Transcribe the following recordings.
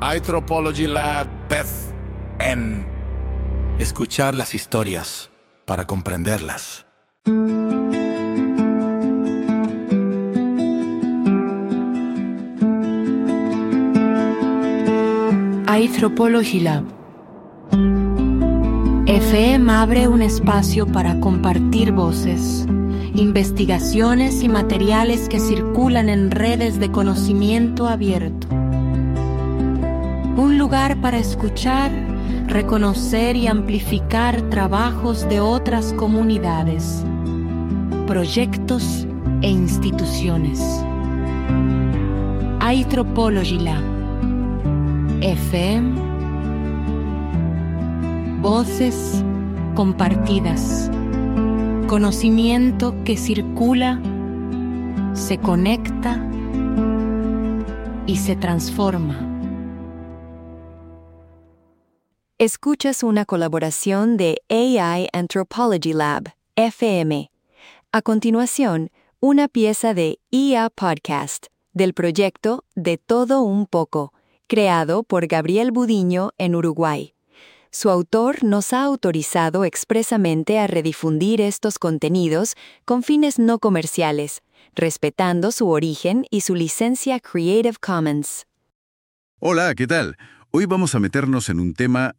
iTropology Lab Beth en escuchar las historias para comprenderlas. iTropology Lab. FM abre un espacio para compartir voces, investigaciones y materiales que circulan en redes de conocimiento abierto. Un lugar para escuchar, reconocer y amplificar trabajos de otras comunidades, proyectos e instituciones. iTropology Lab. FM. Voces compartidas. Conocimiento que circula, se conecta y se transforma. Escuchas una colaboración de AI Anthropology Lab, FM. A continuación, una pieza de IA Podcast, del proyecto De Todo Un Poco, creado por Gabriel Budiño en Uruguay. Su autor nos ha autorizado expresamente a redifundir estos contenidos con fines no comerciales, respetando su origen y su licencia Creative Commons. Hola, ¿qué tal? Hoy vamos a meternos en un tema,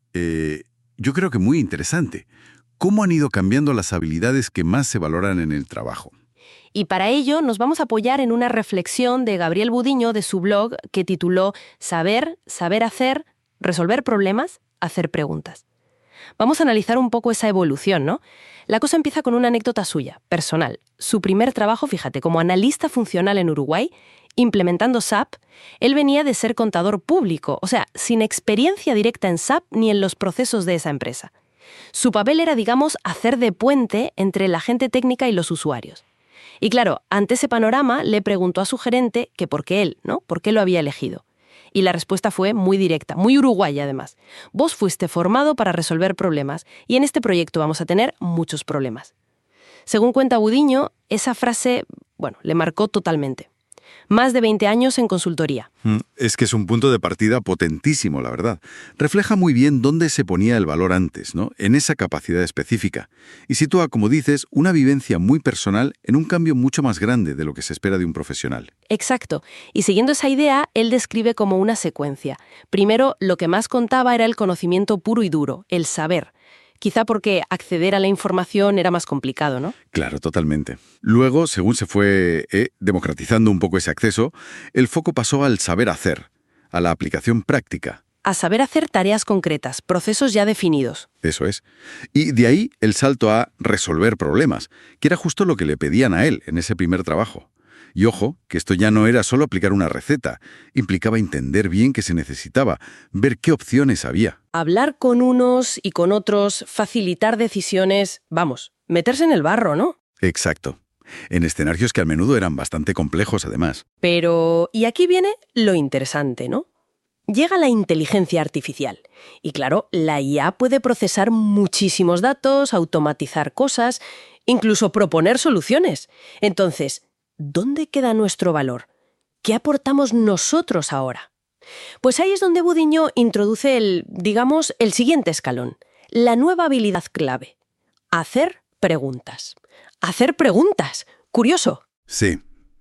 yo creo que muy interesante. ¿Cómo han ido cambiando las habilidades que más se valoran en el trabajo? Y para ello nos vamos a apoyar en una reflexión de Gabriel Budiño de su blog que tituló Saber, saber hacer, resolver problemas, hacer preguntas. Vamos a analizar un poco esa evolución, ¿no? La cosa empieza con una anécdota suya, personal. Su primer trabajo, fíjate, como analista funcional en Uruguay, implementando SAP, él venía de ser contador público, o sea, sin experiencia directa en SAP ni en los procesos de esa empresa. Su papel era, digamos, hacer de puente entre la gente técnica y los usuarios. Y claro, ante ese panorama le preguntó a su gerente que por qué él, ¿no? ¿Por qué lo había elegido? Y la respuesta fue muy directa, muy uruguaya además. Vos fuiste formado para resolver problemas y en este proyecto vamos a tener muchos problemas. Según cuenta Budiño, esa frase, le marcó totalmente. Más de 20 años en consultoría. Es que es un punto de partida potentísimo, la verdad. Refleja muy bien dónde se ponía el valor antes, ¿no? En esa capacidad específica. Y sitúa, como dices, una vivencia muy personal en un cambio mucho más grande de lo que se espera de un profesional. Exacto. Y siguiendo esa idea, él describe como una secuencia. Primero, lo que más contaba era el conocimiento puro y duro, el saber. Quizá porque acceder a la información era más complicado, ¿no? Claro, totalmente. Luego, según se fue democratizando un poco ese acceso, el foco pasó al saber hacer, a la aplicación práctica. A saber hacer tareas concretas, procesos ya definidos. Eso es. Y de ahí el salto a resolver problemas, que era justo lo que le pedían a él en ese primer trabajo. Y ojo, que esto ya no era solo aplicar una receta, implicaba entender bien qué se necesitaba, ver qué opciones había. Hablar con unos y con otros, facilitar decisiones, meterse en el barro, ¿no? Exacto. En escenarios que a menudo eran bastante complejos, además. Pero, y aquí viene lo interesante, ¿no? Llega la inteligencia artificial. Y claro, la IA puede procesar muchísimos datos, automatizar cosas, incluso proponer soluciones. Entonces, ¿dónde queda nuestro valor? ¿Qué aportamos nosotros ahora? Pues ahí es donde Budiño introduce el siguiente escalón, la nueva habilidad clave, hacer preguntas. ¡Hacer preguntas! ¡Curioso! Sí,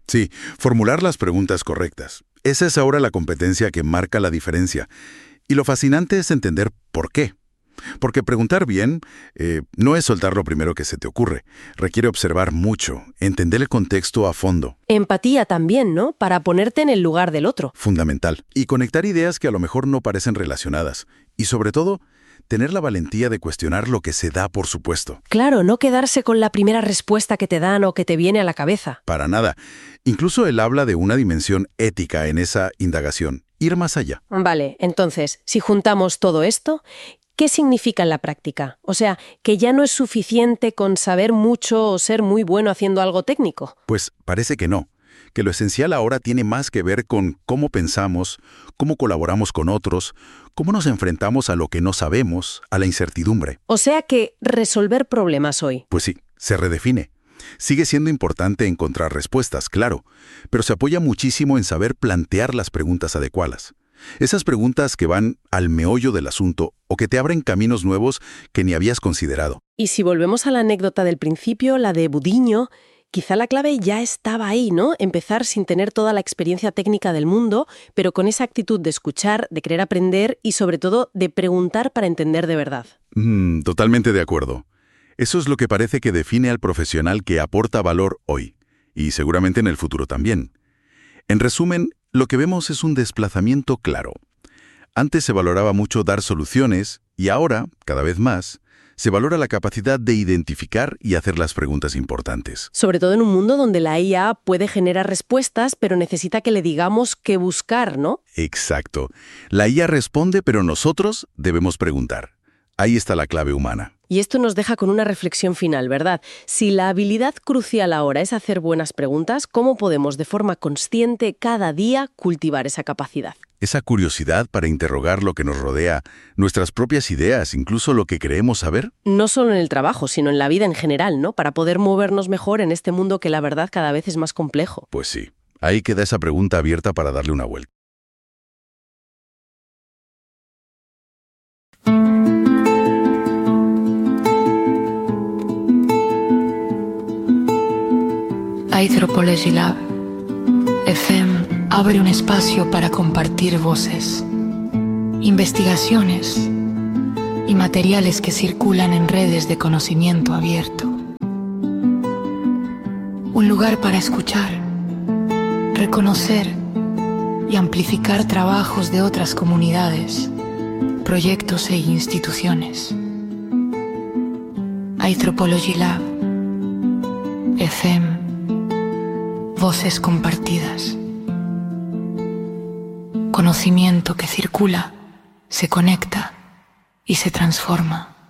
formular las preguntas correctas. Esa es ahora la competencia que marca la diferencia. Y lo fascinante es entender por qué. Porque preguntar bien no es soltar lo primero que se te ocurre. Requiere observar mucho, entender el contexto a fondo. Empatía también, ¿no? Para ponerte en el lugar del otro. Fundamental. Y conectar ideas que a lo mejor no parecen relacionadas. Y sobre todo, tener la valentía de cuestionar lo que se da por supuesto. Claro, no quedarse con la primera respuesta que te dan o que te viene a la cabeza. Para nada. Incluso él habla de una dimensión ética en esa indagación. Ir más allá. Vale, entonces, si juntamos todo esto, ¿qué significa en la práctica? O sea, que ya no es suficiente con saber mucho o ser muy bueno haciendo algo técnico. Pues parece que no. Que lo esencial ahora tiene más que ver con cómo pensamos, cómo colaboramos con otros, cómo nos enfrentamos a lo que no sabemos, a la incertidumbre. O sea que resolver problemas hoy. Pues sí, se redefine. Sigue siendo importante encontrar respuestas, claro, pero se apoya muchísimo en saber plantear las preguntas adecuadas. Esas preguntas que van al meollo del asunto o que te abren caminos nuevos que ni habías considerado. Y si volvemos a la anécdota del principio, la de Budiño, quizá la clave ya estaba ahí, ¿no? Empezar sin tener toda la experiencia técnica del mundo, pero con esa actitud de escuchar, de querer aprender y sobre todo de preguntar para entender de verdad. Totalmente de acuerdo. Eso es lo que parece que define al profesional que aporta valor hoy, y seguramente en el futuro también. En resumen, lo que vemos es un desplazamiento claro. Antes se valoraba mucho dar soluciones y ahora, cada vez más, se valora la capacidad de identificar y hacer las preguntas importantes. Sobre todo en un mundo donde la IA puede generar respuestas, pero necesita que le digamos qué buscar, ¿no? Exacto. La IA responde, pero nosotros debemos preguntar. Ahí está la clave humana. Y esto nos deja con una reflexión final, ¿verdad? Si la habilidad crucial ahora es hacer buenas preguntas, ¿cómo podemos de forma consciente cada día cultivar esa capacidad? Esa curiosidad para interrogar lo que nos rodea, nuestras propias ideas, incluso lo que creemos saber. No solo en el trabajo, sino en la vida en general, ¿no? Para poder movernos mejor en este mundo que la verdad cada vez es más complejo. Pues sí, ahí queda esa pregunta abierta para darle una vuelta. Anthropology Lab FM abre un espacio para compartir voces, investigaciones y materiales que circulan en redes de conocimiento abierto. Un lugar para escuchar, reconocer y amplificar trabajos de otras comunidades, proyectos e instituciones. Anthropology Lab FM. Voces compartidas. Conocimiento que circula, se conecta y se transforma.